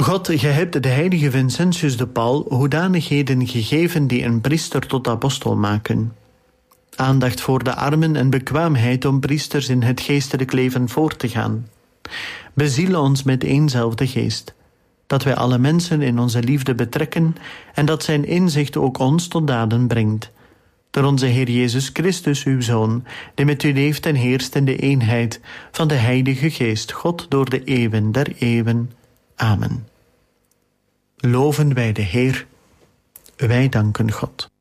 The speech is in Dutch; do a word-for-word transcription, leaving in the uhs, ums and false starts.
God, gij hebt de heilige Vincentius de Paul hoedanigheden gegeven die een priester tot apostel maken. Aandacht voor de armen en bekwaamheid om priesters in het geestelijk leven voor te gaan. Beziel ons met éénzelfde geest, dat wij alle mensen in onze liefde betrekken en dat zijn inzicht ook ons tot daden brengt. Door onze Heer Jezus Christus, uw Zoon, die met u leeft en heerst in de eenheid van de Heilige Geest, God door de eeuwen der eeuwen. Amen. Loven wij de Heer, wij danken God.